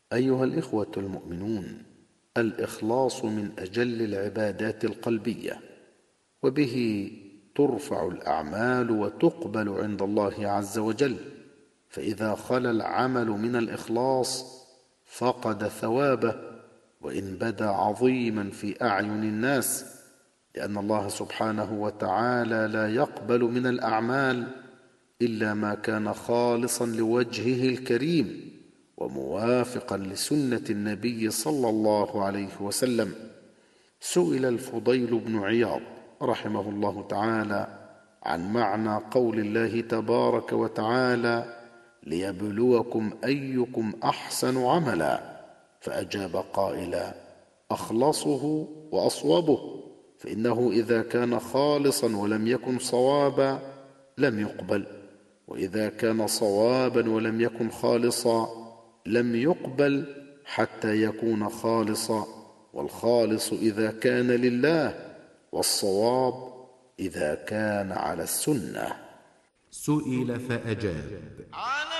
أيها الإخوة المؤمنون، الإخلاص من أجل العبادات القلبية، وبه ترفع الأعمال وتقبل عند الله عز وجل. فإذا خلا العمل من الإخلاص فقد ثوابه، وإن بدا عظيما في أعين الناس، لأن الله سبحانه وتعالى لا يقبل من الأعمال إلا ما كان خالصا لوجهه الكريم وموافقا لسنة النبي صلى الله عليه وسلم. سئل الفضيل بن عياض رحمه الله تعالى عن معنى قول الله تبارك وتعالى: ليبلوكم أيكم أحسن عملا، فأجاب قائلا: أخلصه وأصوبه، فإنه إذا كان خالصا ولم يكن صوابا لم يقبل، وإذا كان صوابا ولم يكن خالصا لم يقبل حتى يكون خالصا. والخالص إذا كان لله، والصواب إذا كان على السنة. سئل فأجاب: